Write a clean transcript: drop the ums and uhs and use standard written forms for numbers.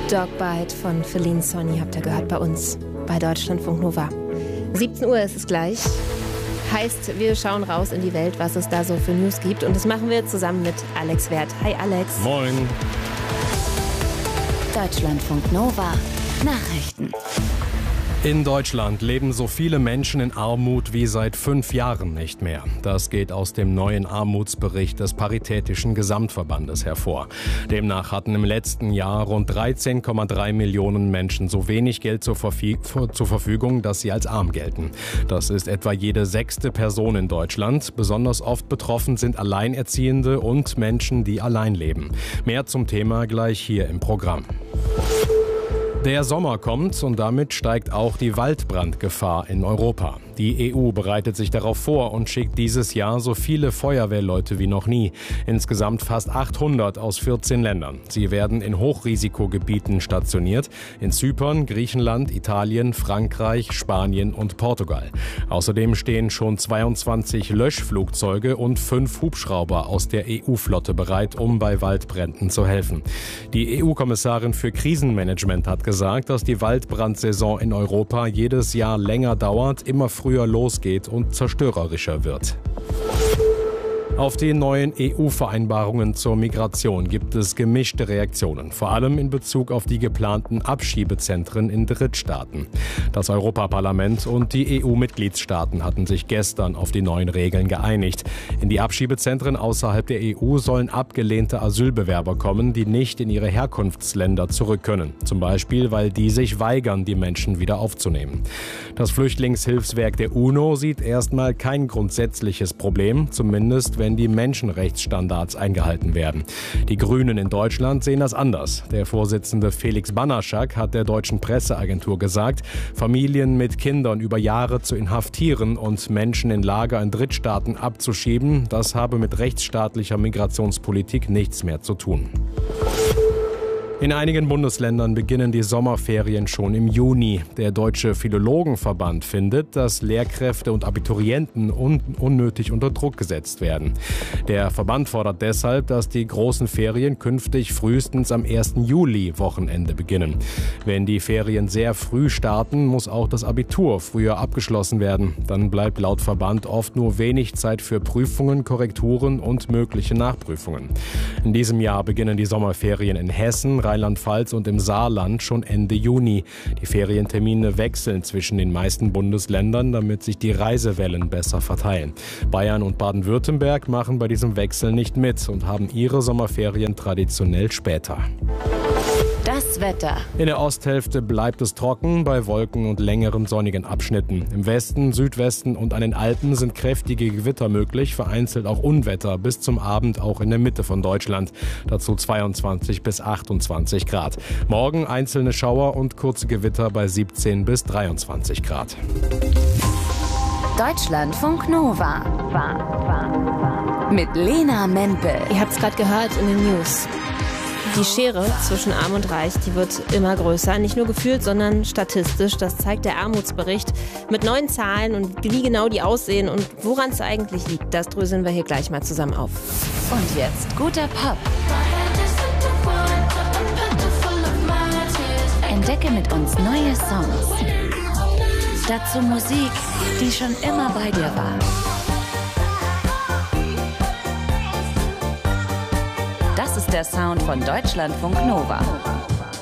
Dogbite von Feline Sonny habt ihr gehört bei uns bei Deutschlandfunk Nova. 17 Uhr ist es gleich. Heißt, wir schauen raus in die Welt, was es da so für News gibt. Und das machen wir zusammen mit Alex Werth. Hi Alex. Moin. Deutschlandfunk Nova Nachrichten. In Deutschland leben so viele Menschen in Armut wie seit 5 Jahren nicht mehr. Das geht aus dem neuen Armutsbericht des Paritätischen Gesamtverbandes hervor. Demnach hatten im letzten Jahr rund 13,3 Millionen Menschen so wenig Geld zur Verfügung, dass sie als arm gelten. Das ist etwa jede 6. Person in Deutschland. Besonders oft betroffen sind Alleinerziehende und Menschen, die allein leben. Mehr zum Thema gleich hier im Programm. Der Sommer kommt und damit steigt auch die Waldbrandgefahr in Europa. Die EU bereitet sich darauf vor und schickt dieses Jahr so viele Feuerwehrleute wie noch nie. Insgesamt fast 800 aus 14 Ländern. Sie werden in Hochrisikogebieten stationiert. In Zypern, Griechenland, Italien, Frankreich, Spanien und Portugal. Außerdem stehen schon 22 Löschflugzeuge und 5 Hubschrauber aus der EU-Flotte bereit, um bei Waldbränden zu helfen. Die EU-Kommissarin für Krisenmanagement hat gesagt, dass die Waldbrandsaison in Europa jedes Jahr länger dauert, immer früher losgeht und zerstörerischer wird. Auf die neuen EU-Vereinbarungen zur Migration gibt es gemischte Reaktionen, vor allem in Bezug auf die geplanten Abschiebezentren in Drittstaaten. Das Europaparlament und die EU-Mitgliedstaaten hatten sich gestern auf die neuen Regeln geeinigt. In die Abschiebezentren außerhalb der EU sollen abgelehnte Asylbewerber kommen, die nicht in ihre Herkunftsländer zurück können. Zum Beispiel, weil die sich weigern, die Menschen wieder aufzunehmen. Das Flüchtlingshilfswerk der UNO sieht erstmal kein grundsätzliches Problem, zumindest wenn die Menschenrechtsstandards eingehalten werden. Die Grünen in Deutschland sehen das anders. Der Vorsitzende Felix Banaschak hat der deutschen Presseagentur gesagt, Familien mit Kindern über Jahre zu inhaftieren und Menschen in Lager in Drittstaaten abzuschieben, das habe mit rechtsstaatlicher Migrationspolitik nichts mehr zu tun. In einigen Bundesländern beginnen die Sommerferien schon im Juni. Der Deutsche Philologenverband findet, dass Lehrkräfte und Abiturienten unnötig unter Druck gesetzt werden. Der Verband fordert deshalb, dass die großen Ferien künftig frühestens am 1. Juli-Wochenende beginnen. Wenn die Ferien sehr früh starten, muss auch das Abitur früher abgeschlossen werden. Dann bleibt laut Verband oft nur wenig Zeit für Prüfungen, Korrekturen und mögliche Nachprüfungen. In diesem Jahr beginnen die Sommerferien in Hessen, Rheinland-Pfalz und im Saarland schon Ende Juni. Die Ferientermine wechseln zwischen den meisten Bundesländern, damit sich die Reisewellen besser verteilen. Bayern und Baden-Württemberg machen bei diesem Wechsel nicht mit und haben ihre Sommerferien traditionell später. Das Wetter. In der Osthälfte bleibt es trocken, bei Wolken und längeren sonnigen Abschnitten. Im Westen, Südwesten und an den Alpen sind kräftige Gewitter möglich, vereinzelt auch Unwetter, bis zum Abend auch in der Mitte von Deutschland. Dazu 22 bis 28 Grad. Morgen einzelne Schauer und kurze Gewitter bei 17 bis 23 Grad. Deutschlandfunk Nova. Mit Lena Mempel. Ihr habt es gerade gehört in den News. Die Schere zwischen Arm und Reich, die wird immer größer. Nicht nur gefühlt, sondern statistisch. Das zeigt der Armutsbericht mit neuen Zahlen und wie genau die aussehen und woran es eigentlich liegt. Das dröseln wir hier gleich mal zusammen auf. Und jetzt guter Pop. Entdecke mit uns neue Songs. Dazu Musik, die schon immer bei dir war. Das ist der Sound von Deutschlandfunk Nova.